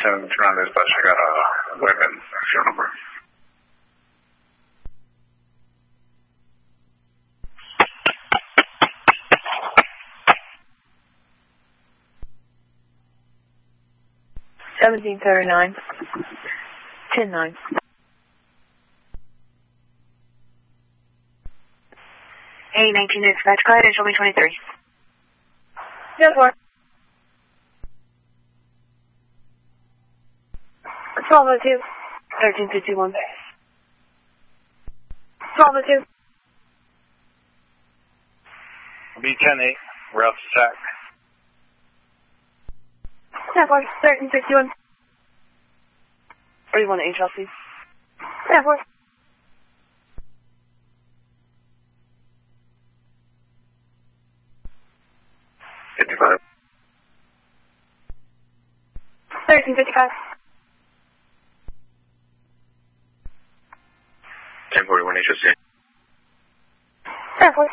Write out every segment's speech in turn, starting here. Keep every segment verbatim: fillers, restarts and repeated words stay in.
Station, turn on dispatch, I got a weapon, serial number. seventeen thirty-nine, ten nine. A nineteen dispatch, go ahead and show me twenty-three. Yes, sir. twelve oh two, thirteen fifty-one. twelve oh two. B ten eight, rough sack. Yeah, boy, thirteen fifty-one. Or you want an H L C? Yeah, boy. fifty-five. thirteen fifty-five. ten forty-one H S C. Yeah, boy.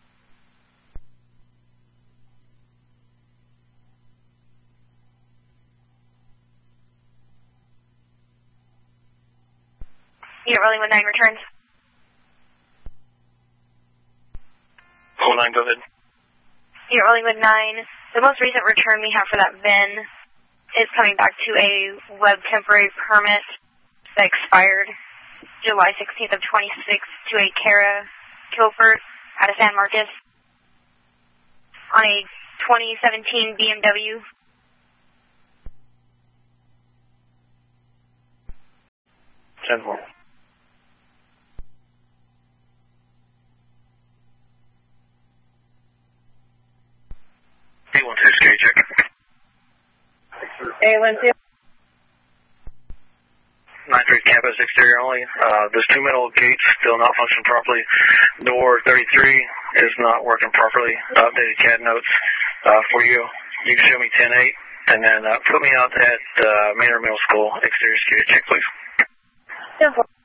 Unit rolling with nine returns. Oh nine, go ahead. Unit rolling with nine. The most recent return we have for that V I N is coming back to a web temporary permit that expired July sixteenth of twenty-six to a Kara Kilford out of San Marcos on a twenty seventeen B M W. ten four. A one two, scary check. A one two. nine three campus exterior only. Uh, those two metal gates still not functioning properly. Door thirty-three is not working properly. Updated C A D notes uh, for you. You can show me ten eight, and then uh, put me out at uh, Manor Middle School exterior security check, please. ten four.